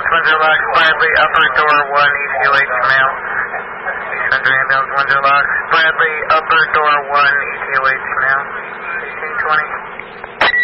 Windsor Locks, Bradley, upper door 1, East UH male. East Windsor ambulance, Windsor Locks, Bradley, upper door 1,